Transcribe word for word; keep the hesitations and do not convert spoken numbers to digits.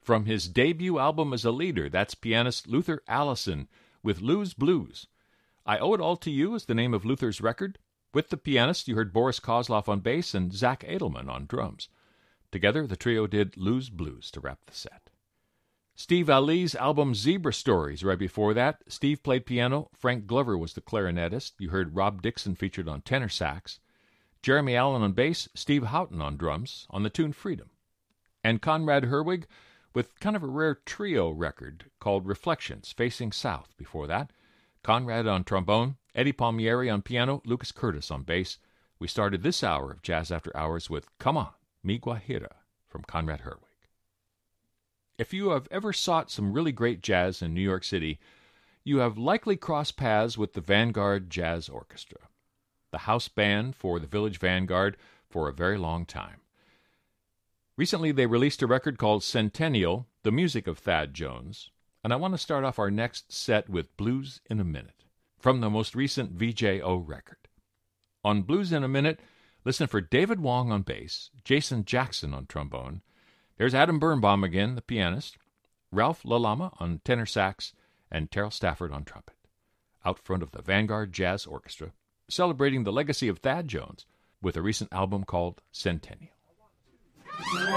From his debut album as a leader, that's pianist Luther Allison with Lou's Blues. I Owe It All to You is the name of Luther's record. With the pianist, you heard Boris Kozloff on bass and Zach Edelman on drums. Together, the trio did Lou's Blues to wrap the set. Steve Ali's album Zebra Stories. Right before that, Steve played piano. Frank Glover was the clarinetist. You heard Rob Dixon featured on tenor sax. Jeremy Allen on bass, Steve Houghton on drums, on the tune Freedom. And Conrad Herwig with kind of a rare trio record called Reflections, Facing South before that. Conrad on trombone, Eddie Palmieri on piano, Lucas Curtis on bass. We started this hour of Jazz After Hours with Come On, Mi Guajira from Conrad Herwig. If you have ever sought some really great jazz in New York City, you have likely crossed paths with the Vanguard Jazz Orchestra, the house band for the Village Vanguard for a very long time. Recently, they released a record called Centennial, the music of Thad Jones, and I want to start off our next set with Blues in a Minute, from the most recent V J O record. On Blues in a Minute, listen for David Wong on bass, Jason Jackson on trombone. There's Adam Birnbaum again, the pianist, Ralph Lalama on tenor sax, and Terrell Stafford on trumpet, out front of the Vanguard Jazz Orchestra, celebrating the legacy of Thad Jones with a recent album called Centennial.